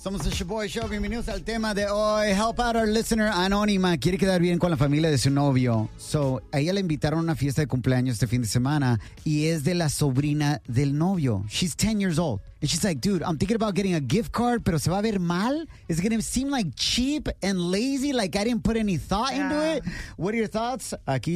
Somos el Shaboy Show. Bienvenidos al tema de hoy. Help out our listener anónima. Quiere quedar bien con la familia de su novio. So, a ella le invitaron a una fiesta de cumpleaños este fin de semana y es de la sobrina del novio. She's 10 years old. And she's like, dude, I'm thinking about getting a gift card, pero se va a ver mal. It's going to seem like cheap and lazy, like I didn't put any thought into it. What are your thoughts? Aquí